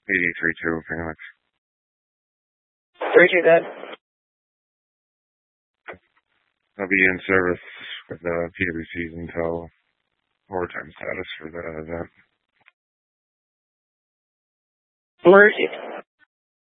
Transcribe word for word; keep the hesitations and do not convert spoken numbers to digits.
eighty-three two, Phoenix. three two then. I'll be in service with the P W Cs until overtime status for the event. Emergency.